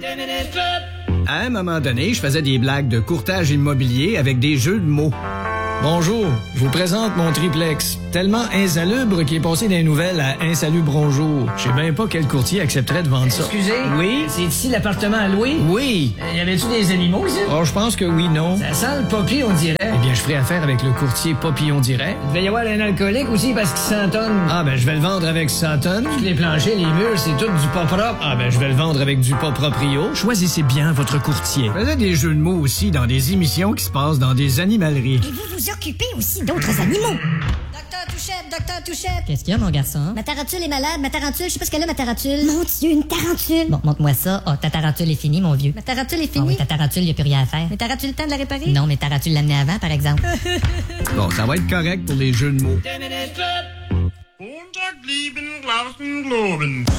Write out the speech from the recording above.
À un moment donné, je faisais des blagues de courtage immobilier avec des jeux de mots. Bonjour, je vous présente mon triplex. Tellement insalubre qu'il est passé des nouvelles à insalubre bonjour. Je sais bien pas quel courtier accepterait de vendre ça. Excusez? Oui? C'est ici l'appartement à louer? Oui. Y avait-tu des animaux ici? Oh, je pense que oui, non. Ça sent le poppy, on dirait. Eh bien, je ferai affaire avec le courtier Papillon Direct. Il devait y avoir un alcoolique aussi parce qu'il s'entonne. Ah, ben, je vais le vendre avec 100 tonnes. Les planchers, les murs, c'est tout du pas propre. Ah, ben, je vais le vendre avec du pas proprio. Choisissez bien votre courtier. Je faisais des jeux de mots aussi dans des émissions qui se passent dans des animaleries. Et vous vous occupez aussi d'autres animaux. Docteur Touchette. Qu'est-ce qu'il y a, mon garçon? Ma tarentule est malade. Ma tarentule, je sais pas ce qu'elle a, ma tarentule. Mon Dieu, une tarentule. Bon, montre-moi ça. Oh, ta tarentule est finie, mon vieux. Ma tarentule est Ah finie. oui, ta tarentule, y a plus rien à faire. Mais t'auras-tu le temps de la réparer? Non, mais tarentule l'amener avant, par exemple. Bon, ça va être correct pour les jeux de mots.